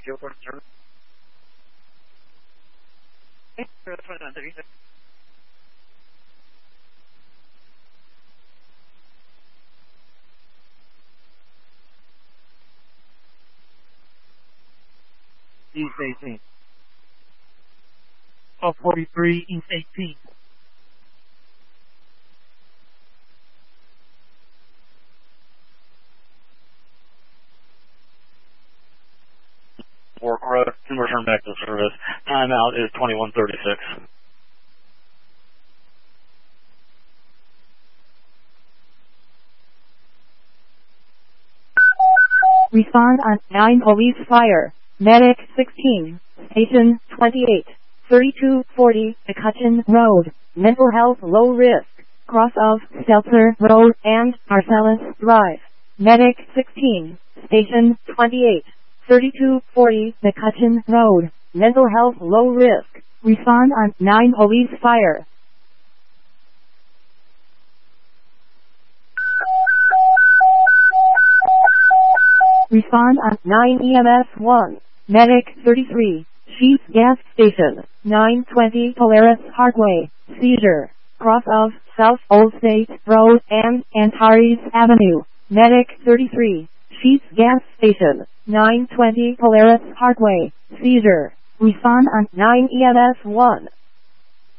Field Court Service. East 18. 1243 East 18. Fork Road, and return back to service. Timeout is 21:36. Respond on 9 police fire. Medic 16, Station 28, 3240 McCutcheon Road, mental health low risk, cross of Stelzer Road and Marcellus Drive. Medic 16, Station 28, 3240 McCutcheon Road, mental health low risk. Respond on 9 police fire. Respond on 9 EMS 1. Medic 33, Sheets Gas Station, 920 Polaris Parkway, seizure, cross of South Old State Road and Antares Avenue. Medic 33, Sheets Gas Station, 920 Polaris Parkway, seizure. Respond on 9 EMS 1.